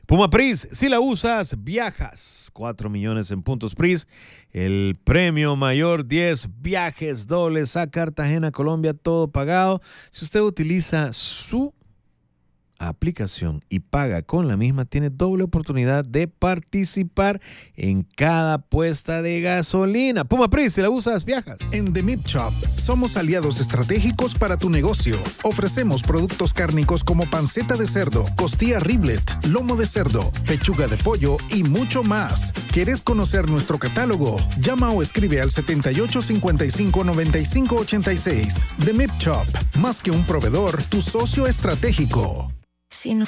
Puma Pris, si la usas, viajas. 4 millones en puntos Pris. El premio mayor, 10 viajes dobles a Cartagena, Colombia, todo pagado. Si usted utiliza su aplicación y paga con la misma, tiene doble oportunidad de participar en cada apuesta de gasolina. Puma Pris, si la usas, viajas. En The Meat Shop somos aliados estratégicos para tu negocio. Ofrecemos productos cárnicos como panceta de cerdo, costilla riblet, lomo de cerdo, pechuga de pollo y mucho más. ¿Quieres conocer nuestro catálogo? Llama o escribe al 7855-9586. The Meat Shop, más que un proveedor, tu socio estratégico. Si no